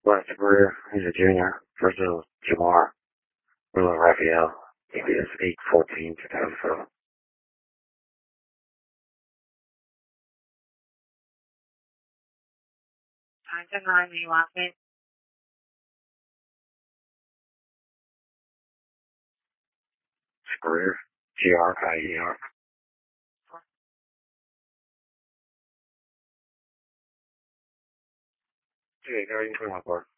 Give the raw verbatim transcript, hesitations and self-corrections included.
Last career, he's a junior. First is Jamar. Willow Raphael. A B S eight fourteen two thousand seven. Time to nine, the last name. Career, G R I E R. Okay, now you can come up,